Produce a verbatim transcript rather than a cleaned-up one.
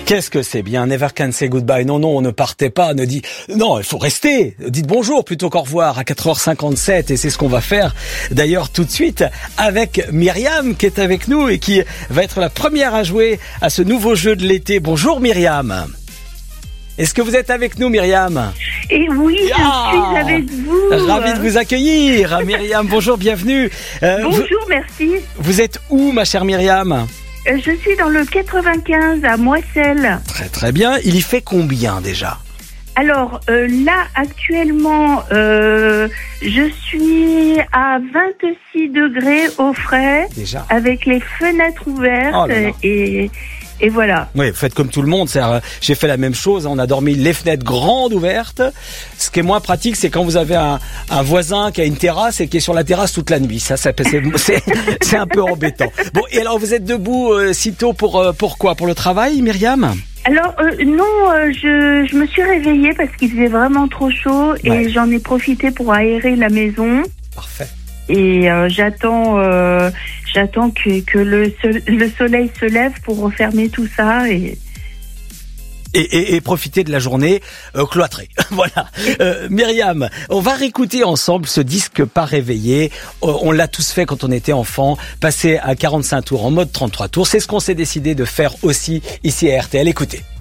Qu'est-ce que c'est bien, never can say goodbye. Non, non, on ne partez pas, ne dit, non, il faut rester. Dites bonjour plutôt qu'au revoir à quatre heures cinquante-sept et c'est ce qu'on va faire d'ailleurs tout de suite avec Myriam qui est avec nous et qui va être la première à jouer à ce nouveau jeu de l'été. Bonjour Myriam. Est-ce que vous êtes avec nous, Myriam? Et oui, je ah, suis avec vous. Ravi de vous accueillir. Myriam, bonjour, bienvenue. Euh, bonjour, vous, merci. Vous êtes où, ma chère Myriam? euh, Je suis dans le quatre-vingt-quinze, à Moisselles. Très très bien. Il y fait combien déjà? Alors, euh, là, actuellement, euh, je suis à vingt-six degrés au frais. Déjà. Avec les fenêtres ouvertes. Oh là là. et... Et voilà. Oui, faites comme tout le monde. J'ai fait la même chose. On a dormi les fenêtres grandes ouvertes. Ce qui est moins pratique, c'est quand vous avez un, un voisin qui a une terrasse et qui est sur la terrasse toute la nuit. Ça, ça c'est, c'est un peu embêtant. Bon, et alors vous êtes debout euh, si tôt pour euh, pour quoi? Pour le travail, Myriam? Alors euh, non, euh, je, je me suis réveillée parce qu'il faisait vraiment trop chaud et ouais. J'en ai profité pour aérer la maison. Parfait. Et euh, j'attends, euh, j'attends que, que le, le soleil se lève pour refermer tout ça et et, et, et profiter de la journée euh, cloîtrée. Voilà. Euh, Myriam, on va réécouter ensemble ce disque pas réveillé. Euh, on l'a tous fait quand on était enfant, passer à quarante-cinq tours en mode trente-trois tours. C'est ce qu'on s'est décidé de faire aussi ici à R T L. Écoutez.